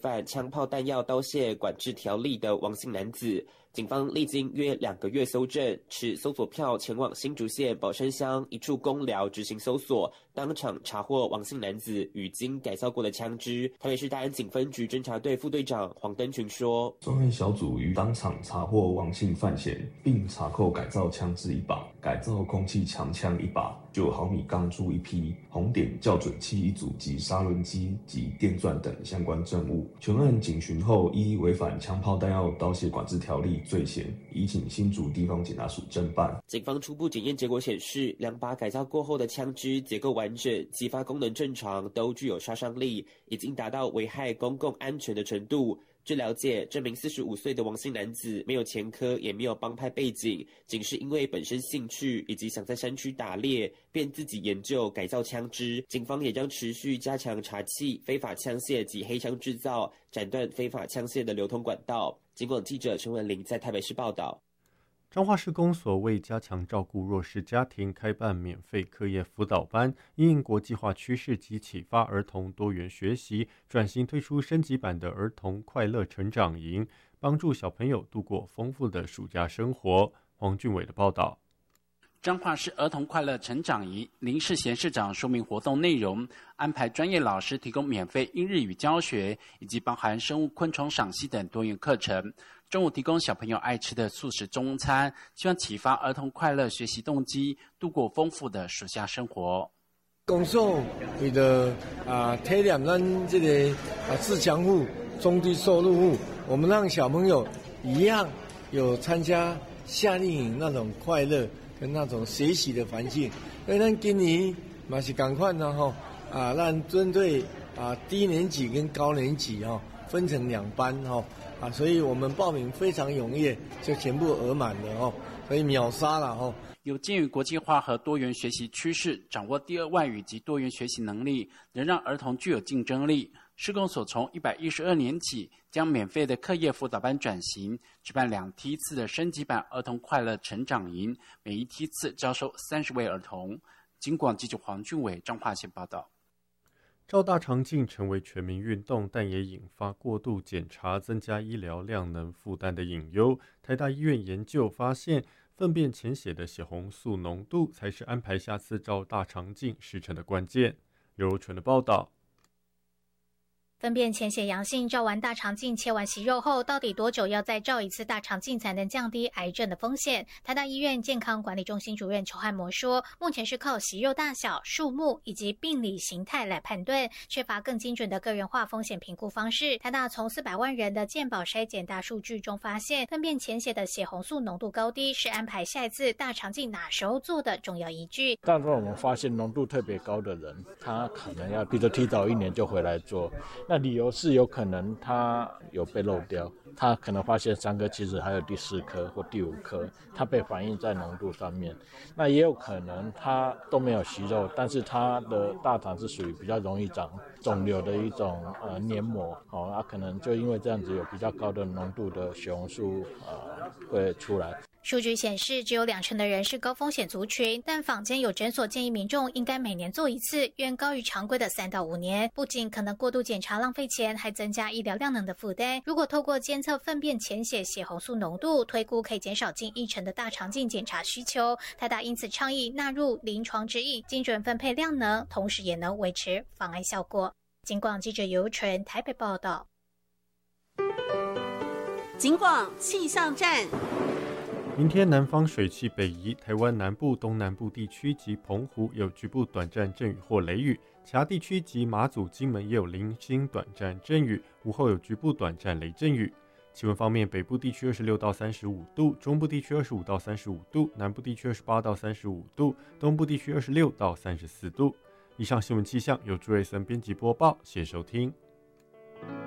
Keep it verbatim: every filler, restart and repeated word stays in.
反枪炮弹药刀械管制条例的王姓男子。警方历经约两个月搜证，持搜索票前往新竹县宝山乡一处公寮执行搜索，当场查获王姓男子与经改造过的枪支。台北市大安警分局侦查队副队长黄登群说， 专案小组于当场查获王姓犯嫌，并查扣改造枪支一把、改造空气强枪一把、九毫米钢珠一批、红点校准器一组及砂轮机及电钻等相关证物。全案警询后，依违反枪炮弹药刀械管制条例罪嫌，移请新竹地方检察署侦办。 警方初步检验结果显示，两把改造过后的枪支结构完整，激发功能正常，都具有杀伤力，已经达到危害公共安全的程度。据了解，这名四十五岁的王姓男子没有前科，也没有帮派背景，仅是因为本身兴趣以及想在山区打猎，便自己研究改造枪支。警方也将持续加强查缉非法枪械及黑枪制造，斩断非法枪械的流通管道。警广记者陈文玲在台北市报道。 彰化市公所为加强照顾弱势家庭，开办免费课业辅导班，因应国际化趋势及启发儿童多元学习，转型推出升级版的儿童快乐成长营，帮助小朋友度过丰富的暑假生活。黄俊伟的报道。 彰化市儿童快乐成长营林世贤市长说明活动内容，安排专业老师提供免费英日语教学，以及包含生物、昆虫赏析等多元课程。中午提供小朋友爱吃的素食中餐，希望启发儿童快乐学习动机，度过丰富的暑假生活。 公所为了啊体谅咱这个啊自强户、中低收入户，我们让小朋友一样有参加夏令营那种快乐跟那种学习的环境。所以咱今年嘛是同款啦吼，啊，咱针对啊低年级跟高年级哈、哦、分成两班哈、哦。啊，所以我们报名非常踊跃，就全部额满了哦，所以秒杀了哦。 有鉴于国际化和多元学习趋势，掌握第二外语及多元学习能力，能让儿童具有竞争力。市公所从一百一十二年起，将免费的课业辅导班转型，举办两梯次的升级版儿童快乐成长营，每一梯次招收三十位儿童。警广记者黄俊伟彰化县报道。 照大肠镜成为全民运动，但也引发过度检查、增加医疗量能负担的隐忧。台大医院研究发现，粪便潜血的血红素浓度才是安排下次照大肠镜时程的关键。刘柔纯的报道。 粪便潜血阳性，照完大肠镜、切完息肉后，到底多久要再照一次大肠镜才能降低癌症的风险？台大医院健康管理中心主任邱汉模说，目前是靠息肉大小、数目以及病理形态来判断，缺乏更精准的个人化风险评估方式。台大从四百万人的健保筛检大数据中发现，粪便潜血的血红素浓度高低是安排下一次大肠镜哪时候做的重要依据。 但是我们发现浓度特别高的人，他可能要比如提早一年就回来做。那理由是有可能他有被漏掉，他可能发现三颗，其实还有第四颗或第五颗，它被反映在浓度上面。那也有可能他都没有息肉，但是他的大肠是属于比较容易长肿瘤的一种呃黏膜，哦，那、啊、可能就因为这样子有比较高的浓度的血红素呃会出来。 数据显示，只有两成的人是高风险族群，但坊间有诊所建议民众应该每年做一次，远高于常规的三到五年。不仅可能过度检查浪费钱，还增加医疗量能的负担。如果透过监测粪便潜血血红素浓度，推估可以减少近一成的大肠镜检查需求。台大因此倡议纳入临床指引，精准分配量能，同时也能维持防癌效果。警广记者尤纯台北报道。 警广气象站。 明天南方水汽北移，台湾南部、东南部地区及澎湖有局部短暂阵雨或雷雨，其他地区及马祖、金门也有零星短暂阵雨，午后有局部短暂雷阵雨。气温方面，北部地区二十六到三十五度，中部地区二十五到三十五度，南部地区二十八到三十五度，东部地区二十六到三十四度。以上新闻气象由朱瑞森编辑播报，谢谢收听。